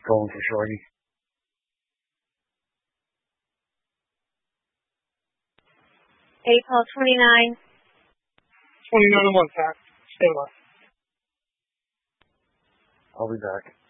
Going for Shorty. 8-29. 29 and 1, Pat. Stay left. I'll be back.